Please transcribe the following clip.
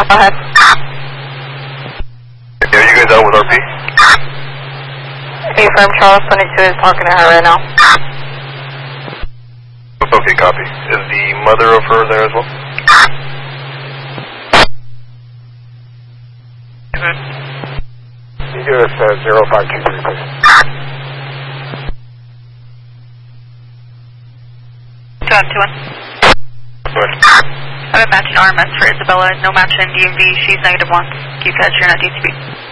Go ahead. Yeah, are you guys out with RP? Affirm, Charles 22 is talking to her right now. Okay, copy. Is the mother of her there as well? You give us 0523, please. Go ahead, 2-1. I have a match in RMS for Isabella, no match in DMV, she's -1. Keep heads, you're not DTB.